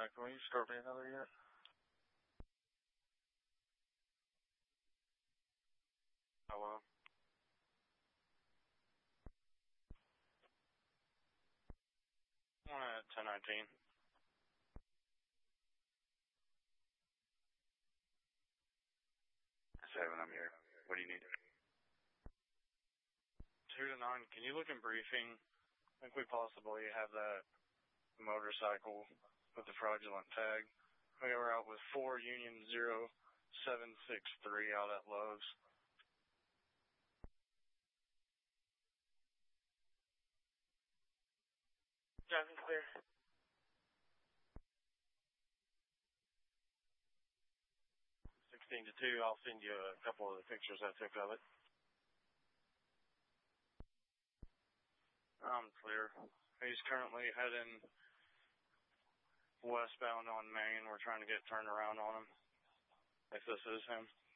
Can you start me another unit? Hello? 1019. 7, I'm here. What do you need? 2 to 9, can you look in briefing? I think we possibly have that motorcycle with the fraudulent tag. We were out with 4 Union 0763 out at Lowe's. Driving clear. 16 to 2, I'll send you a couple of the pictures I took of it. I'm clear. He's currently heading westbound on Main. We're trying to get turned around on him. If this is him.